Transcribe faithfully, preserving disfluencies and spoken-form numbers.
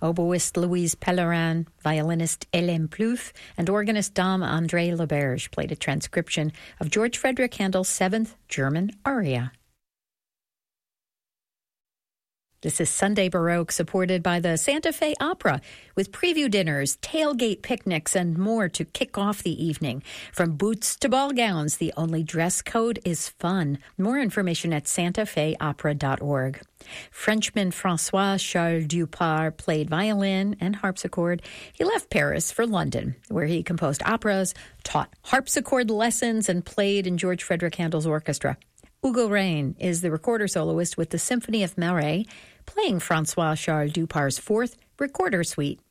Oboist Louise Pellerin, violinist Hélène Plouffe, and organist Dom André Leberge played a transcription of George Frederick Handel's seventh German aria. This is Sunday Baroque, supported by the Santa Fe Opera, with preview dinners, tailgate picnics, and more to kick off the evening. From boots to ball gowns, the only dress code is fun. More information at santa fe opera dot org. Frenchman François Charles Dupart played violin and harpsichord. He left Paris for London, where he composed operas, taught harpsichord lessons, and played in George Frederick Handel's orchestra. Hugo Rain is the recorder soloist with the Symphony of Marais, playing François Charles Dupart's fourth recorder suite.